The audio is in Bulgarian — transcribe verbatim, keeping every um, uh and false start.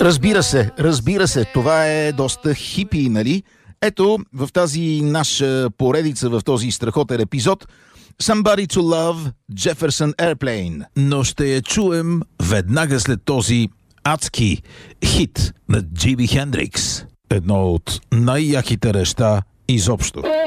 Разбира се, разбира се, това е доста хипи, нали? Ето, в тази наша поредица, в този страхотен епизод, Somebody to Love, Jefferson Airplane. Но ще я чуем веднага след този адски хит на Джими Хендрикс. Едно от най-яките неща изобщо.